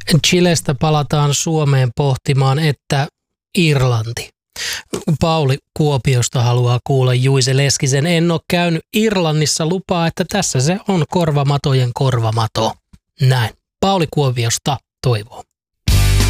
Chilestä palataan Suomeen pohtimaan, että Irlanti. Pauli Kuopiosta haluaa kuulla Juise Leskisen. En ole käynyt Irlannissa, lupaa, että tässä se on korvamatojen korvamato. Näin. Pauli Kuopiosta toivoo.